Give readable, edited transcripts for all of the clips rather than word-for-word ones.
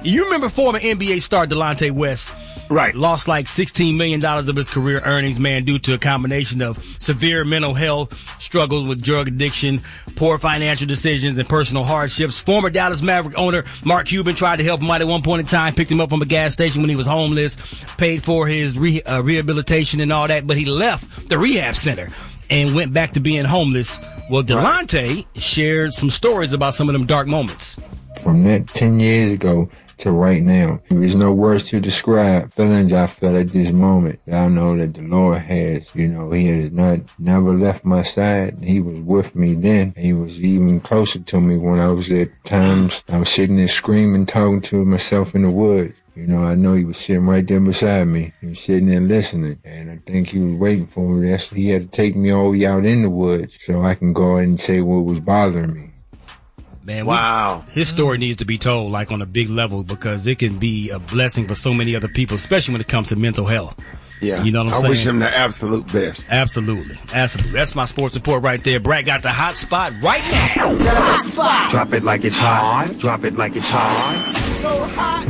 You remember former NBA star Delonte West? Right. Lost like $16 million of his career earnings, man, due to a combination of severe mental health struggles with drug addiction, poor financial decisions, and personal hardships. Former Dallas Maverick owner Mark Cuban tried to help him out at one point in time, picked him up from a gas station when he was homeless, paid for his rehabilitation and all that, but he left the rehab center and went back to being homeless. Well, Delonte shared some stories about some of them dark moments. From that 10 years ago to right now, there's no words to describe feelings I felt at this moment. I know that the Lord has, He has never left my side. He was with me then. He was even closer to me when I was at times I was sitting there screaming, talking to myself in the woods. I know he was sitting right there beside me. He was sitting there listening. And I think he was waiting for me. He had to take me all the way out in the woods so I can go ahead and say what was bothering me. Man, wow. His story needs to be told like on a big level because it can be a blessing for so many other people, especially when it comes to mental health. Yeah. You know what I'm saying? I wish him the absolute best. Absolutely. That's my sports report right there. Brad got the hot spot right now. The hot spot. Drop it like it's hot. Drop it like it's hot. So hot.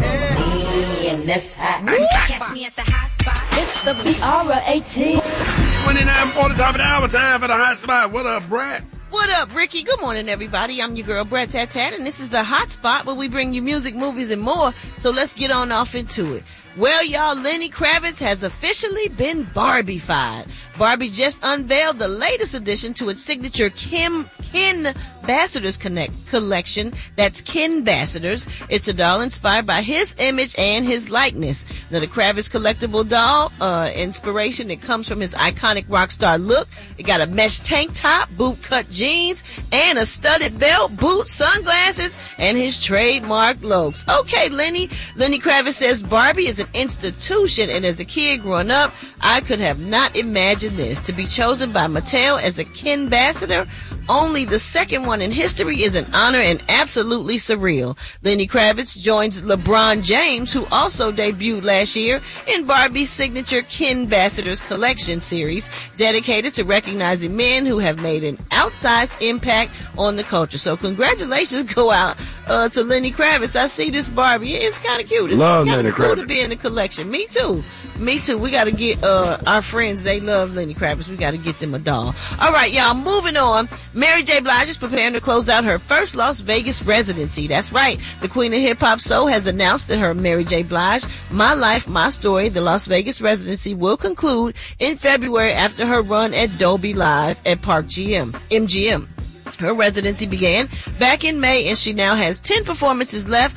In this hot. Catch me at the hot spot. It's the BR18. 29 before the top of the hour. Time for the hot spot. What up, Brad? What up, Ricky? Good morning, everybody. I'm your girl, Brett Tat Tat, and this is the Hot Spot where we bring you music, movies, and more. So let's get on off into it. Well, y'all, Lenny Kravitz has officially been Barbie-fied. Barbie just unveiled the latest addition to its signature Kin Ambassadors collection. That's Kin Ambassadors. It's a doll inspired by his image and his likeness. Now, the Kravitz collectible doll, inspiration, it comes from his iconic rock star look. It got a mesh tank top, boot-cut jeans, and a studded belt, boots, sunglasses, and his trademark logos. Okay, Lenny Kravitz says Barbie is an institution, and as a kid growing up, I could have not imagined this. To be chosen by Mattel as a Kin Ambassador, only the second one in history, is an honor and absolutely surreal. Lenny Kravitz joins LeBron James, who also debuted last year in Barbie's signature Kin Ambassadors collection series, dedicated to recognizing men who have made an outsized impact on the culture. So congratulations go out to Lenny Kravitz. I see this Barbie. It's kind of cute. It's love kind Lenny of cool Kravitz to be in the collection. Me too. We got to get our friends. They love Lenny Kravitz. We got to get them a doll. All right, y'all. Moving on. Mary J. Blige is preparing to close out her first Las Vegas residency. That's right. The Queen of Hip Hop Soul has announced that her Mary J. Blige, My Life, My Story, the Las Vegas residency will conclude in February after her run at Dolby Live at Park MGM. Her residency began back in May, and she now has 10 performances left,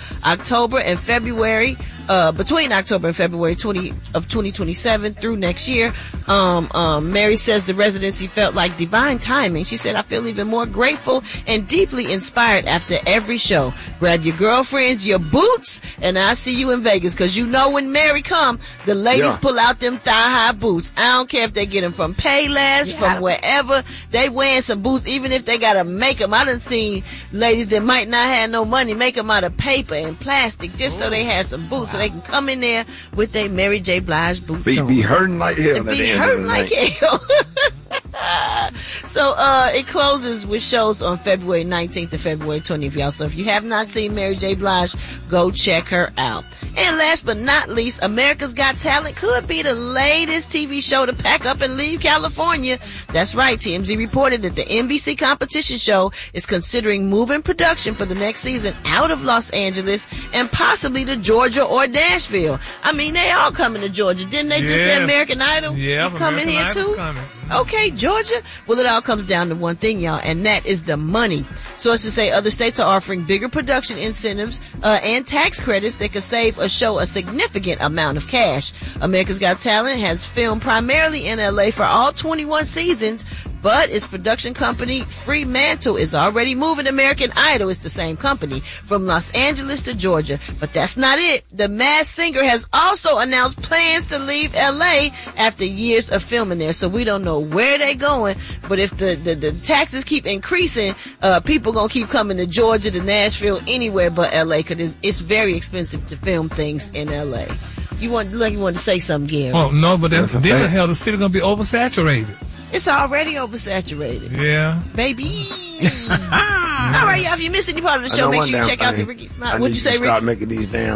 between October and February 2027 through next year. Mary says the residency felt like divine timing. She said, I feel even more grateful and deeply inspired after every show. Grab your girlfriends, your boots, and I'll see you in Vegas. Cause when Mary come, the ladies pull out them thigh-high boots. I don't care if they get them from Payless, from wherever. They wearing some boots, even if they gotta make them. I done seen ladies that might not have no money make them out of paper and plastic just so they had some boots. So they can come in there with their Mary J. Blige boots on. Be hurting like hell. Be hurting like hell. So it closes with shows on February 19th to February 20th, y'all. So if you have not seen Mary J. Blige, go check her out. And last but not least, America's Got Talent could be the latest TV show to pack up and leave California. That's right. TMZ reported that the NBC competition show is considering moving production for the next season out of Los Angeles and possibly to Georgia or Nashville. I mean, they all coming to Georgia. Didn't they just say American Idol is coming here too? Okay, Georgia. Well, it all comes down to one thing, y'all, and that is the money. Sources say other states are offering bigger production incentives and tax credits that could save a show a significant amount of cash. America's Got Talent has filmed primarily in LA for all 21 seasons, but its production company, Fremantle, is already moving American Idol, it's the same company, from Los Angeles to Georgia. But that's not it. The Masked Singer has also announced plans to leave LA after years of filming there. So we don't know where they're going, but if the taxes keep increasing, people gonna keep coming to Georgia, to Nashville, anywhere but LA, because it's very expensive to film things in LA. You want to say something, Gary? Oh, no, but that's the difference. Hell, the city gonna be oversaturated. It's already oversaturated. Yeah. Baby. All right, y'all. If you missed any part of the show, make sure you check out the Ricky. What'd you say, Ricky? Start making these damn